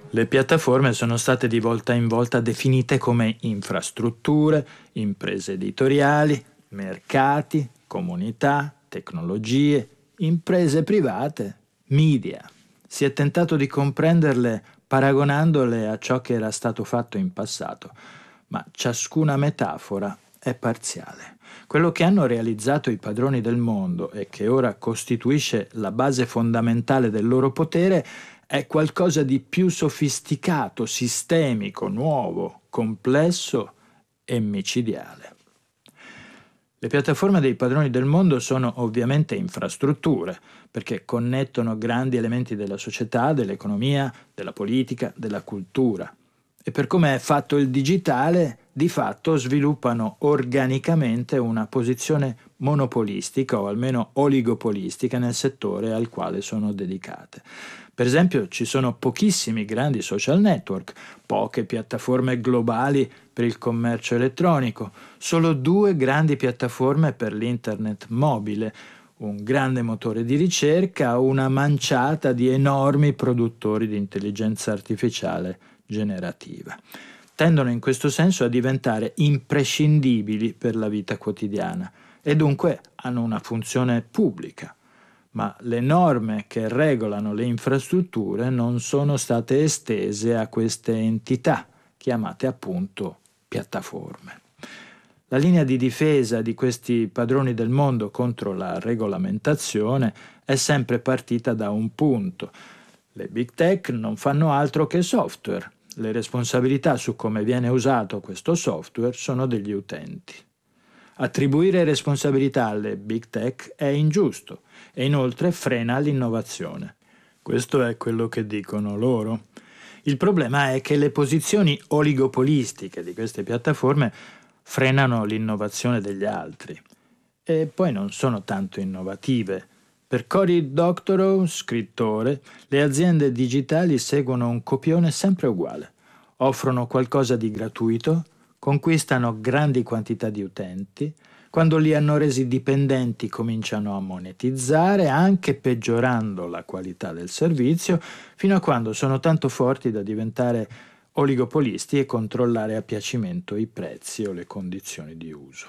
Le piattaforme sono state di volta in volta definite come infrastrutture, imprese editoriali, mercati, comunità, tecnologie, imprese private, media. Si è tentato di comprenderle paragonandole a ciò che era stato fatto in passato, ma ciascuna metafora è parziale. Quello che hanno realizzato i padroni del mondo e che ora costituisce la base fondamentale del loro potere è qualcosa di più sofisticato, sistemico, nuovo, complesso e micidiale. Le piattaforme dei padroni del mondo sono ovviamente infrastrutture, perché connettono grandi elementi della società, dell'economia, della politica, della cultura. E per come è fatto il digitale, di fatto sviluppano organicamente una posizione monopolistica o almeno oligopolistica nel settore al quale sono dedicate. Per esempio, ci sono pochissimi grandi social network, poche piattaforme globali per il commercio elettronico, solo 2 grandi piattaforme per l'internet mobile, un grande motore di ricerca, una manciata di enormi produttori di intelligenza artificiale generativa. Tendono in questo senso a diventare imprescindibili per la vita quotidiana e dunque hanno una funzione pubblica. Ma le norme che regolano le infrastrutture non sono state estese a queste entità, chiamate appunto piattaforme. La linea di difesa di questi padroni del mondo contro la regolamentazione è sempre partita da un punto. Le big tech non fanno altro che software. Le responsabilità su come viene usato questo software sono degli utenti. Attribuire responsabilità alle big tech è ingiusto e inoltre frena l'innovazione. Questo è quello che dicono loro. Il problema è che le posizioni oligopolistiche di queste piattaforme frenano l'innovazione degli altri e poi non sono tanto innovative. Per Cory Doctorow, scrittore, le aziende digitali seguono un copione sempre uguale. Offrono qualcosa di gratuito, conquistano grandi quantità di utenti, quando li hanno resi dipendenti cominciano a monetizzare, anche peggiorando la qualità del servizio, fino a quando sono tanto forti da diventare oligopolisti e controllare a piacimento i prezzi o le condizioni di uso.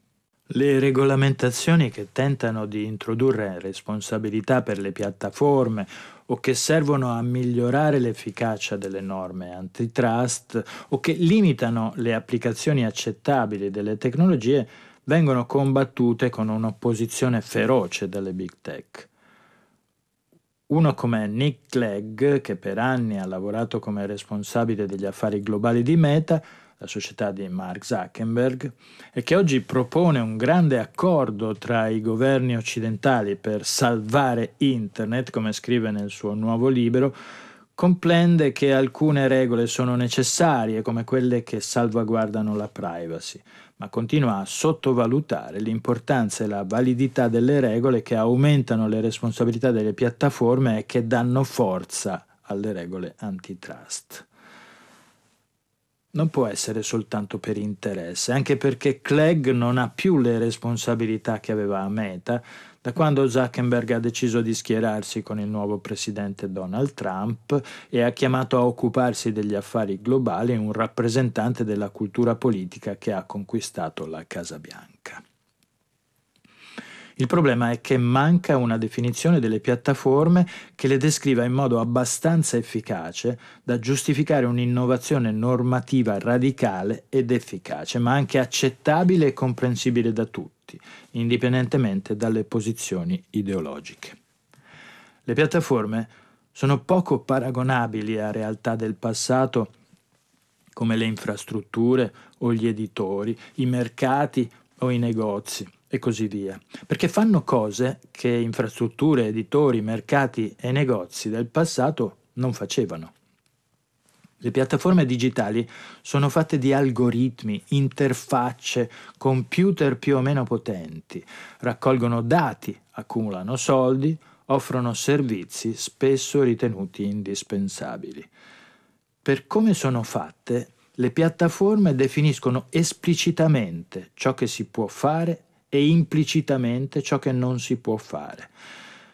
Le regolamentazioni che tentano di introdurre responsabilità per le piattaforme o che servono a migliorare l'efficacia delle norme antitrust o che limitano le applicazioni accettabili delle tecnologie vengono combattute con un'opposizione feroce dalle big tech. Uno come Nick Clegg, che per anni ha lavorato come responsabile degli affari globali di Meta, la società di Mark Zuckerberg, e che oggi propone un grande accordo tra i governi occidentali per salvare Internet, come scrive nel suo nuovo libro, comprende che alcune regole sono necessarie, come quelle che salvaguardano la privacy, ma continua a sottovalutare l'importanza e la validità delle regole che aumentano le responsabilità delle piattaforme e che danno forza alle regole antitrust. Non può essere soltanto per interesse, anche perché Clegg non ha più le responsabilità che aveva a Meta da quando Zuckerberg ha deciso di schierarsi con il nuovo presidente Donald Trump e ha chiamato a occuparsi degli affari globali un rappresentante della cultura politica che ha conquistato la Casa Bianca. Il problema è che manca una definizione delle piattaforme che le descriva in modo abbastanza efficace da giustificare un'innovazione normativa radicale ed efficace, ma anche accettabile e comprensibile da tutti, indipendentemente dalle posizioni ideologiche. Le piattaforme sono poco paragonabili a realtà del passato come le infrastrutture o gli editori, i mercati o i negozi e così via, perché fanno cose che infrastrutture, editori, mercati e negozi del passato non facevano. Le piattaforme digitali sono fatte di algoritmi, interfacce, computer più o meno potenti, raccolgono dati, accumulano soldi, offrono servizi spesso ritenuti indispensabili. Per come sono fatte, le piattaforme definiscono esplicitamente ciò che si può fare e implicitamente ciò che non si può fare.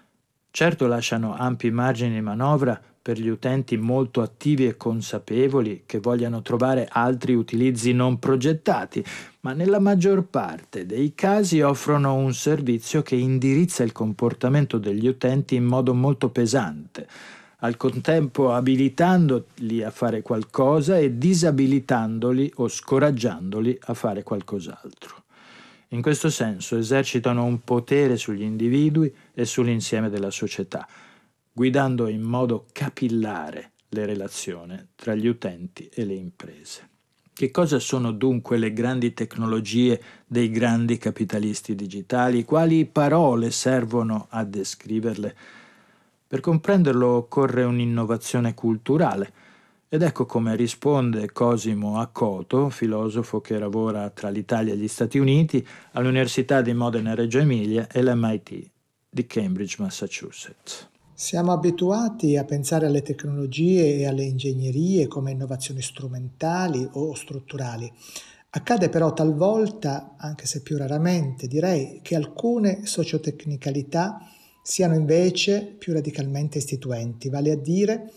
Certo lasciano ampi margini di manovra per gli utenti molto attivi e consapevoli che vogliano trovare altri utilizzi non progettati, ma nella maggior parte dei casi offrono un servizio che indirizza il comportamento degli utenti in modo molto pesante, al contempo abilitandoli a fare qualcosa e disabilitandoli o scoraggiandoli a fare qualcos'altro. In questo senso esercitano un potere sugli individui e sull'insieme della società, guidando in modo capillare le relazioni tra gli utenti e le imprese. Che cosa sono dunque le grandi tecnologie dei grandi capitalisti digitali? Quali parole servono a descriverle? Per comprenderlo occorre un'innovazione culturale, ed ecco come risponde Cosimo Accoto, filosofo che lavora tra l'Italia e gli Stati Uniti all'Università di Modena e Reggio Emilia e l'MIT di Cambridge, Massachusetts. Siamo abituati a pensare alle tecnologie e alle ingegnerie come innovazioni strumentali o strutturali. Accade però talvolta, anche se più raramente, direi che alcune sociotecnicalità siano invece più radicalmente istituenti, vale a dire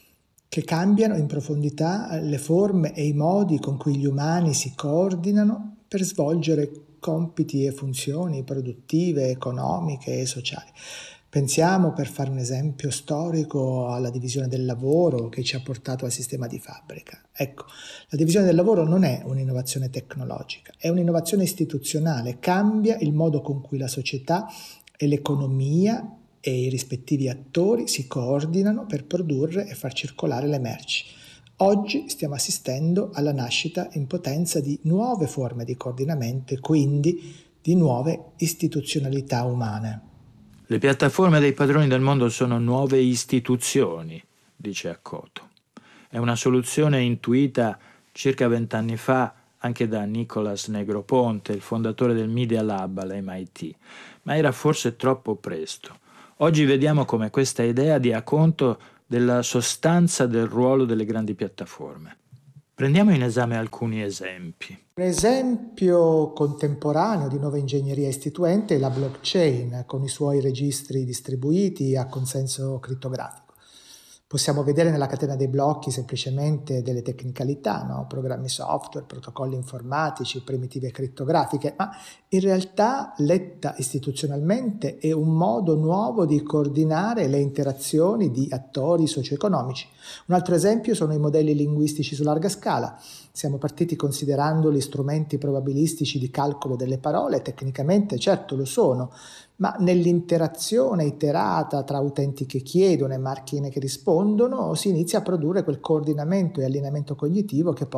che cambiano in profondità le forme e i modi con cui gli umani si coordinano per svolgere compiti e funzioni produttive, economiche e sociali. Pensiamo, per fare un esempio storico, alla divisione del lavoro che ci ha portato al sistema di fabbrica. Ecco, la divisione del lavoro non è un'innovazione tecnologica, è un'innovazione istituzionale, cambia il modo con cui la società e l'economia e i rispettivi attori si coordinano per produrre e far circolare le merci. Oggi stiamo assistendo alla nascita in potenza di nuove forme di coordinamento e quindi di nuove istituzionalità umane. Le piattaforme dei padroni del mondo sono nuove istituzioni, dice Accoto. È una soluzione intuita circa 20 anni fa anche da Nicolas Negroponte, il fondatore del Media Lab all'MIT, ma era forse troppo presto. Oggi vediamo come questa idea dia conto della sostanza del ruolo delle grandi piattaforme. Prendiamo in esame alcuni esempi. Un esempio contemporaneo di nuova ingegneria istituente è la blockchain, con i suoi registri distribuiti a consenso crittografico. Possiamo vedere nella catena dei blocchi semplicemente delle tecnicalità, no? Programmi software, protocolli informatici, primitive crittografiche, ma in realtà, letta istituzionalmente, è un modo nuovo di coordinare le interazioni di attori socio-economici. Un altro esempio sono i modelli linguistici su larga scala. Siamo partiti considerandoli strumenti probabilistici di calcolo delle parole, tecnicamente certo lo sono, ma nell'interazione iterata tra utenti che chiedono e macchine che rispondono si inizia a produrre quel coordinamento e allineamento cognitivo che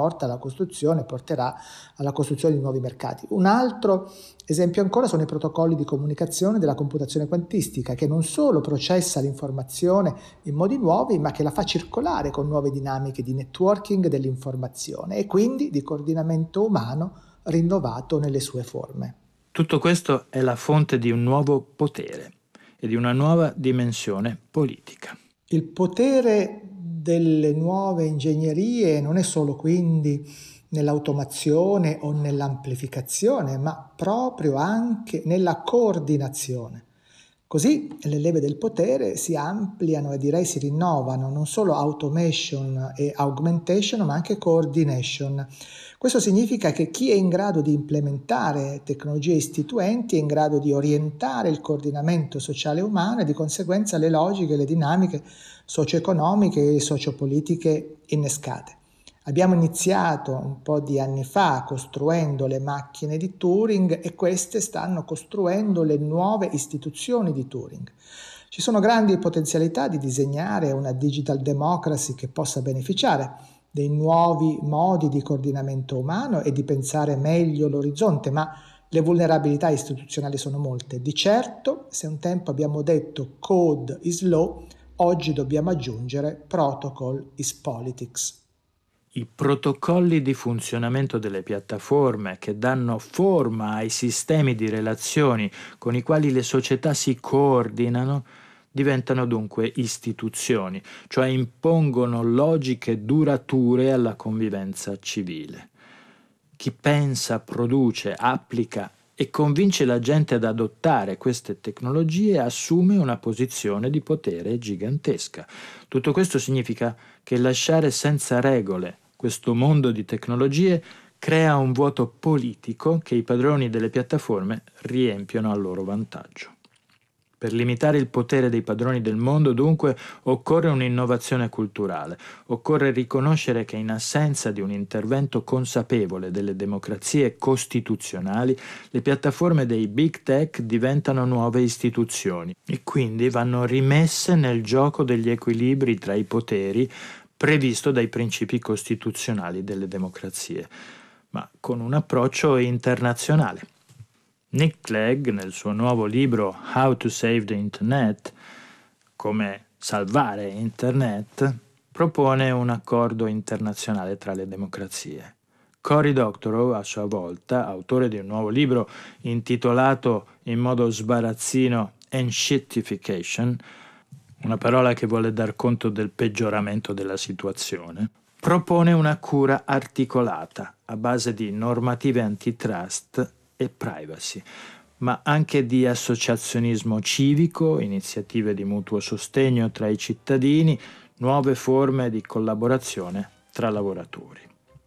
porterà alla costruzione di nuovi mercati. Un altro esempio ancora sono i protocolli di comunicazione della computazione quantistica, che non solo processa l'informazione in modi nuovi, ma che la fa circolare con nuove dinamiche di networking dell'informazione e quindi di coordinamento umano rinnovato nelle sue forme. Tutto questo è la fonte di un nuovo potere e di una nuova dimensione politica. Il potere delle nuove ingegnerie non è solo quindi nell'automazione o nell'amplificazione, ma proprio anche nella coordinazione. Così le leve del potere si ampliano e direi si rinnovano, non solo automation e augmentation, ma anche coordination. Questo significa che chi è in grado di implementare tecnologie istituenti è in grado di orientare il coordinamento sociale e umano e di conseguenza le logiche e le dinamiche socio-economiche e sociopolitiche innescate. Abbiamo iniziato un po' di anni fa costruendo le macchine di Turing e queste stanno costruendo le nuove istituzioni di Turing. Ci sono grandi potenzialità di disegnare una digital democracy che possa beneficiare dei nuovi modi di coordinamento umano e di pensare meglio l'orizzonte, ma le vulnerabilità istituzionali sono molte. Di certo, se un tempo abbiamo detto code is law, oggi dobbiamo aggiungere protocol is politics. I protocolli di funzionamento delle piattaforme che danno forma ai sistemi di relazioni con i quali le società si coordinano diventano dunque istituzioni, cioè impongono logiche durature alla convivenza civile. Chi pensa, produce, applica e convince la gente ad adottare queste tecnologie, assume una posizione di potere gigantesca. Tutto questo significa che lasciare senza regole questo mondo di tecnologie crea un vuoto politico che i padroni delle piattaforme riempiono a loro vantaggio. Per limitare il potere dei padroni del mondo, dunque, occorre un'innovazione culturale. Occorre riconoscere che in assenza di un intervento consapevole delle democrazie costituzionali, le piattaforme dei big tech diventano nuove istituzioni e quindi vanno rimesse nel gioco degli equilibri tra i poteri previsto dai principi costituzionali delle democrazie, ma con un approccio internazionale. Nick Clegg, nel suo nuovo libro How to Save the Internet, come salvare Internet, propone un accordo internazionale tra le democrazie. Cory Doctorow, a sua volta, autore di un nuovo libro intitolato in modo sbarazzino Enshittification, una parola che vuole dar conto del peggioramento della situazione, propone una cura articolata a base di normative antitrust e privacy, ma anche di associazionismo civico, iniziative di mutuo sostegno tra i cittadini, nuove forme di collaborazione tra lavoratori.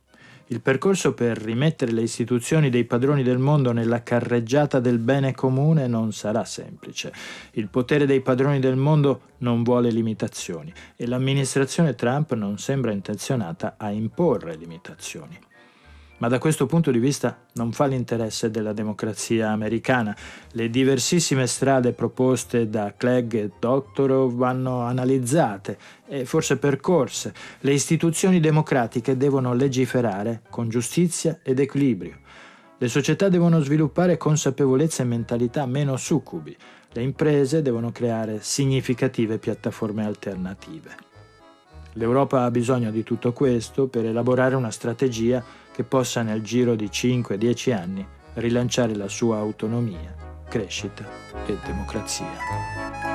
Il percorso per rimettere le istituzioni dei padroni del mondo nella carreggiata del bene comune non sarà semplice. Il potere dei padroni del mondo non vuole limitazioni e l'amministrazione Trump non sembra intenzionata a imporre limitazioni. Ma da questo punto di vista non fa l'interesse della democrazia americana. Le diversissime strade proposte da Clegg e Doctorow vanno analizzate e forse percorse. Le istituzioni democratiche devono legiferare con giustizia ed equilibrio. Le società devono sviluppare consapevolezza e mentalità meno succubi. Le imprese devono creare significative piattaforme alternative. L'Europa ha bisogno di tutto questo per elaborare una strategia che possa nel giro di 5-10 anni rilanciare la sua autonomia, crescita e democrazia.